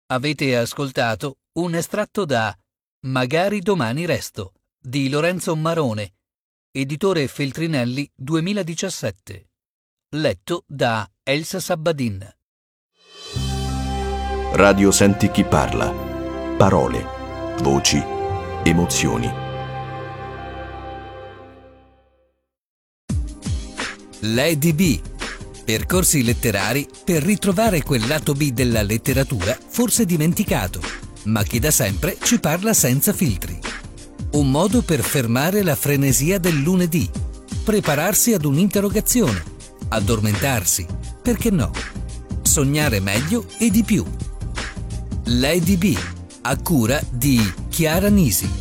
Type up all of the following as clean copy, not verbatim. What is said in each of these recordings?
Avete ascoltato un estratto da Magari domani resto di Lorenzo Marone, editore Feltrinelli 2017, letto da Elsa Sabbadin. Radio Senti chi parla. Parole, voci, emozioni. Lady B. Percorsi letterari per ritrovare quel lato B della letteratura forse dimenticato, ma che da sempre ci parla senza filtri. Un modo per fermare la frenesia del lunedì, prepararsi ad un'interrogazione, addormentarsi, perché no? Sognare meglio e di più. Lady B, a cura di Chiara Nisi.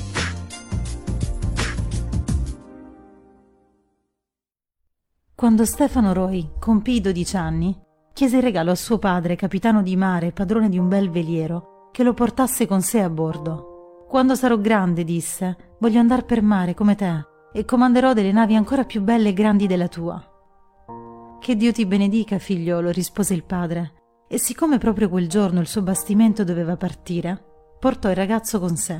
Quando Stefano Roy compì 12 anni, chiese in regalo a suo padre, capitano di mare e padrone di un bel veliero, che lo portasse con sé a bordo. «Quando sarò grande», disse, «voglio andar per mare come te e comanderò delle navi ancora più belle e grandi della tua». «Che Dio ti benedica, figliolo», rispose il padre, e siccome proprio quel giorno il suo bastimento doveva partire, portò il ragazzo con sé.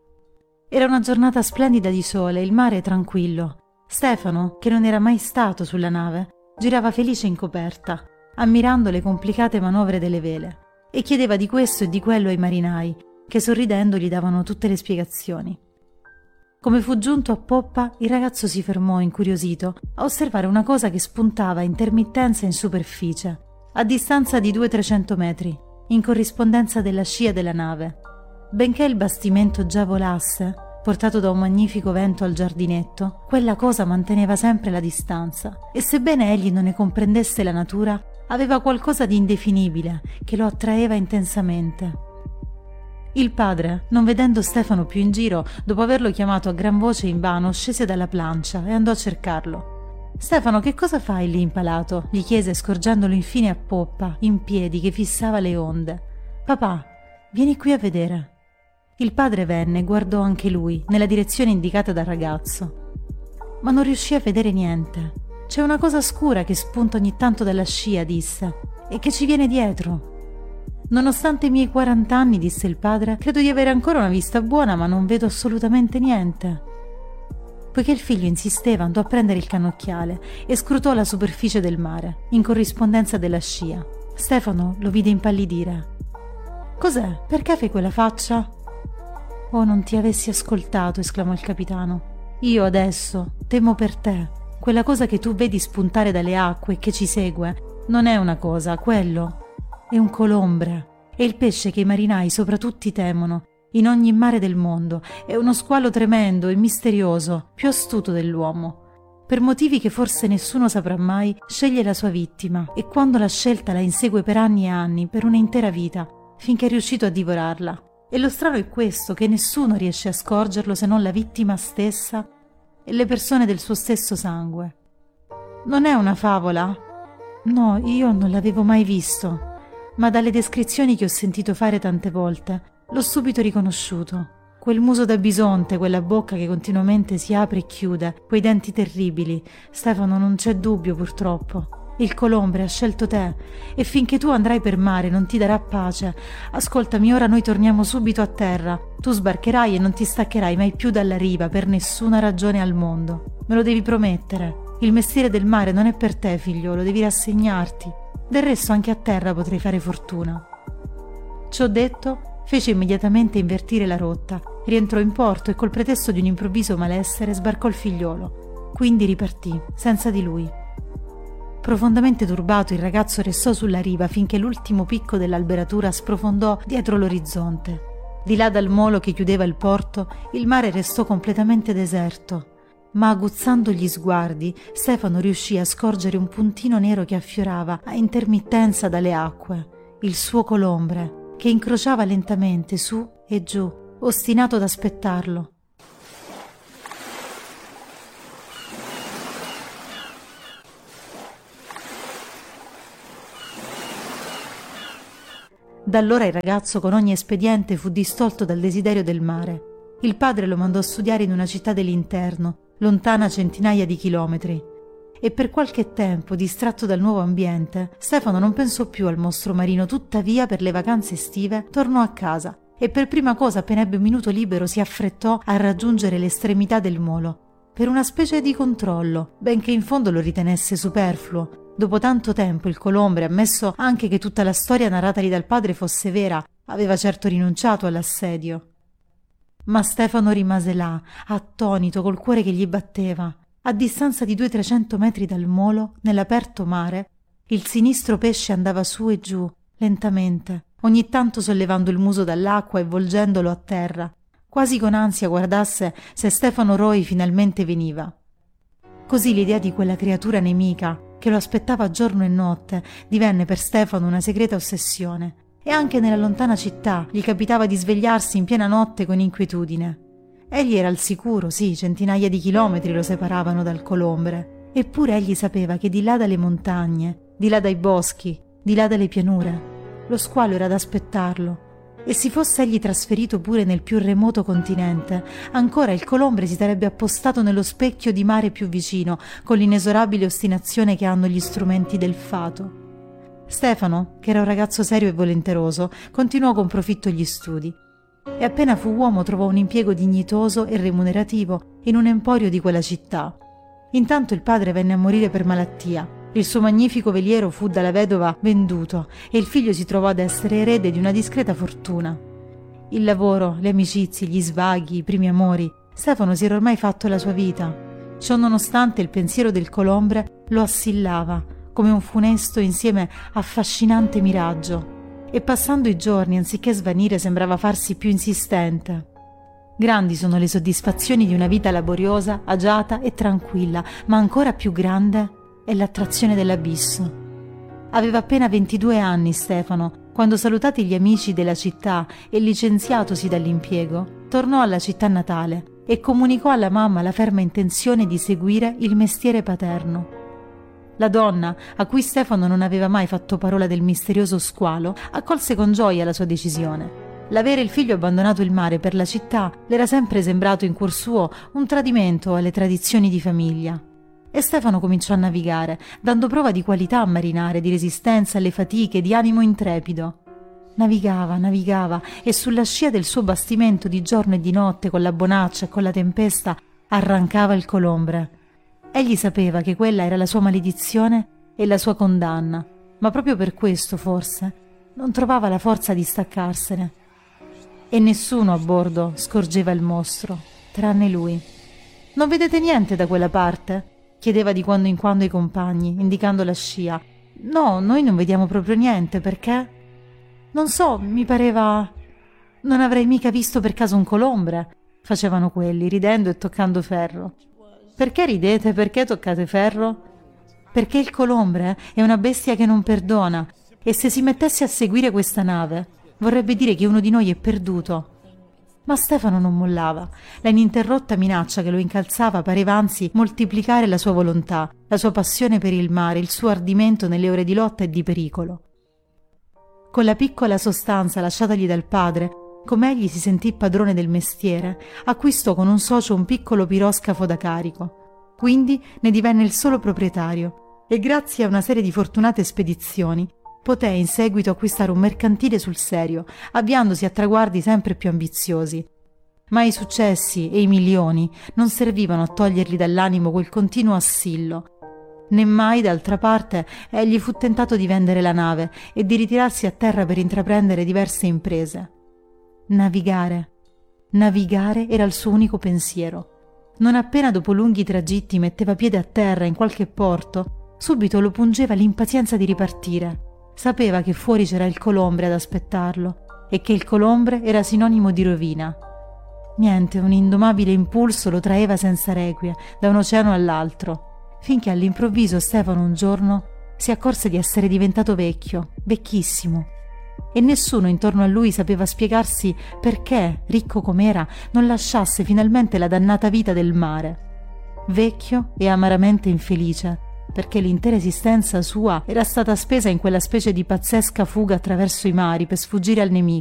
Era una giornata splendida di sole e il mare tranquillo. Stefano, che non era mai stato sulla nave, girava felice in coperta, ammirando le complicate manovre delle vele, e chiedeva di questo e di quello ai marinai, che sorridendo gli davano tutte le spiegazioni. Come fu giunto a poppa, il ragazzo si fermò incuriosito a osservare una cosa che spuntava a intermittenza in superficie, a distanza di 200-300 metri, in corrispondenza della scia della nave. Benché il bastimento già volasse, portato da un magnifico vento al giardinetto, quella cosa manteneva sempre la distanza e sebbene egli non ne comprendesse la natura, aveva qualcosa di indefinibile che lo attraeva intensamente. Il padre, non vedendo Stefano più in giro, dopo averlo chiamato a gran voce invano, scese dalla plancia e andò a cercarlo. «Stefano, che cosa fai lì impalato?» gli chiese, scorgendolo infine a poppa, in piedi, che fissava le onde. «Papà, vieni qui a vedere». Il padre venne e guardò anche lui, nella direzione indicata dal ragazzo. Ma non riuscì a vedere niente. «C'è una cosa scura che spunta ogni tanto dalla scia», disse, «e che ci viene dietro». «Nonostante i miei 40 anni», disse il padre, «credo di avere ancora una vista buona, ma non vedo assolutamente niente». Poiché il figlio insisteva, andò a prendere il cannocchiale e scrutò la superficie del mare, in corrispondenza della scia. Stefano lo vide impallidire. «Cos'è? Perché fai quella faccia?» «Oh, non ti avessi ascoltato», esclamò il capitano. «Io adesso temo per te. Quella cosa che tu vedi spuntare dalle acque e che ci segue non è una cosa, quello è un colombre. È il pesce che i marinai sopra tutti temono, in ogni mare del mondo. È uno squalo tremendo e misterioso, più astuto dell'uomo. Per motivi che forse nessuno saprà mai, sceglie la sua vittima e quando l'ha scelta la insegue per anni e anni, per un'intera vita, finché è riuscito a divorarla. E lo strano è questo, che nessuno riesce a scorgerlo se non la vittima stessa e le persone del suo stesso sangue. Non è una favola? No, io non l'avevo mai visto, ma dalle descrizioni che ho sentito fare tante volte l'ho subito riconosciuto. Quel muso da bisonte, quella bocca che continuamente si apre e chiude, quei denti terribili. Stefano, non c'è dubbio purtroppo. Il colombre ha scelto te e finché tu andrai per mare non ti darà pace. Ascoltami, ora noi torniamo subito a terra. Tu sbarcherai e non ti staccherai mai più dalla riva per nessuna ragione al mondo. Me lo devi promettere. Il mestiere del mare non è per te, figliolo, devi rassegnarti. Del resto anche a terra potrai fare fortuna». Ciò detto, fece immediatamente invertire la rotta, rientrò in porto e col pretesto di un improvviso malessere sbarcò il figliolo. Quindi ripartì, senza di lui. Profondamente turbato, il ragazzo restò sulla riva finché l'ultimo picco dell'alberatura sprofondò dietro l'orizzonte. Di là dal molo che chiudeva il porto, il mare restò completamente deserto. Ma aguzzando gli sguardi, Stefano riuscì a scorgere un puntino nero che affiorava a intermittenza dalle acque, il suo colombre, che incrociava lentamente su e giù, ostinato ad aspettarlo. Da allora il ragazzo con ogni espediente fu distolto dal desiderio del mare. Il padre lo mandò a studiare in una città dell'interno, lontana centinaia di chilometri. e per qualche tempo, distratto dal nuovo ambiente, Stefano non pensò più al mostro marino. Tuttavia, per le vacanze estive, tornò a casa e per prima cosa, appena ebbe un minuto libero, si affrettò a raggiungere l'estremità del molo, per una specie di controllo, benché in fondo lo ritenesse superfluo. Dopo tanto tempo il Colombre, ammesso anche che tutta la storia narratagli dal padre fosse vera, aveva certo rinunciato all'assedio. Ma Stefano rimase là, attonito, col cuore che gli batteva. A distanza di 200-300 metri dal molo, nell'aperto mare, il sinistro pesce andava su e giù, lentamente, ogni tanto sollevando il muso dall'acqua e volgendolo a terra, quasi con ansia guardasse se Stefano Roy finalmente veniva. Così l'idea di quella creatura nemica, che lo aspettava giorno e notte, divenne per Stefano una segreta ossessione. E anche nella lontana città gli capitava di svegliarsi in piena notte con inquietudine. Egli era al sicuro, sì, centinaia di chilometri lo separavano dal Colombre, eppure egli sapeva che di là dalle montagne, di là dai boschi, di là dalle pianure, lo squalo era ad aspettarlo. E si fosse egli trasferito pure nel più remoto continente, ancora il Colombre si sarebbe appostato nello specchio di mare più vicino, con l'inesorabile ostinazione che hanno gli strumenti del fato. Stefano, che era un ragazzo serio e volenteroso, continuò con profitto gli studi e appena fu uomo trovò un impiego dignitoso e remunerativo in un emporio di quella città. Intanto il padre venne a morire per malattia. Il suo magnifico veliero fu dalla vedova venduto e il figlio si trovò ad essere erede di una discreta fortuna. Il lavoro, le amicizie, gli svaghi, i primi amori, Stefano si era ormai fatto la sua vita. Ciò nonostante il pensiero del Colombre lo assillava come un funesto insieme affascinante miraggio, e passando i giorni, anziché svanire, sembrava farsi più insistente. Grandi sono le soddisfazioni di una vita laboriosa, agiata e tranquilla, ma ancora più grande è l'attrazione dell'abisso. Aveva appena 22 anni Stefano, quando, salutati gli amici della città e licenziatosi dall'impiego, tornò alla città natale e comunicò alla mamma la ferma intenzione di seguire il mestiere paterno. La donna, a cui Stefano non aveva mai fatto parola del misterioso squalo, accolse con gioia la sua decisione. L'avere il figlio abbandonato il mare per la città le era sempre sembrato in cuor suo un tradimento alle tradizioni di famiglia. E Stefano cominciò a navigare, dando prova di qualità a marinare, di resistenza alle fatiche, di animo intrepido. Navigava e sulla scia del suo bastimento di giorno e di notte, con la bonaccia e con la tempesta, arrancava il Colombre. Egli sapeva che quella era la sua maledizione e la sua condanna, ma proprio per questo, forse, non trovava la forza di staccarsene. E nessuno a bordo scorgeva il mostro, tranne lui. «Non vedete niente da quella parte?» chiedeva di quando in quando ai compagni, indicando la scia. «No, noi non vediamo proprio niente, perché?» «Non so, mi pareva...» «Non avrei mica visto per caso un Colombre?» facevano quelli, ridendo e toccando ferro. «Perché ridete? Perché toccate ferro?» «Perché il Colombre è una bestia che non perdona, e se si mettesse a seguire questa nave, vorrebbe dire che uno di noi è perduto». Ma Stefano non mollava. La ininterrotta minaccia che lo incalzava pareva anzi moltiplicare la sua volontà, la sua passione per il mare, il suo ardimento nelle ore di lotta e di pericolo. Con la piccola sostanza lasciatagli dal padre, come egli si sentì padrone del mestiere, acquistò con un socio un piccolo piroscafo da carico. Quindi ne divenne il solo proprietario e grazie a una serie di fortunate spedizioni poté in seguito acquistare un mercantile sul serio, avviandosi a traguardi sempre più ambiziosi. Ma i successi e i milioni non servivano a togliergli dall'animo quel continuo assillo. Né mai, d'altra parte, egli fu tentato di vendere la nave e di ritirarsi a terra per intraprendere diverse imprese. Navigare era il suo unico pensiero. Non appena dopo lunghi tragitti metteva piede a terra in qualche porto, subito lo pungeva l'impazienza di ripartire. Sapeva che fuori c'era il Colombre ad aspettarlo e che il Colombre era sinonimo di rovina. Niente, un indomabile impulso lo traeva senza requie da un oceano all'altro, finché all'improvviso Stefano un giorno si accorse di essere diventato vecchio, vecchissimo, e nessuno intorno a lui sapeva spiegarsi perché, ricco com'era, non lasciasse finalmente la dannata vita del mare. Vecchio e amaramente infelice, perché l'intera esistenza sua era stata spesa in quella specie di pazzesca fuga attraverso i mari per sfuggire al nemico.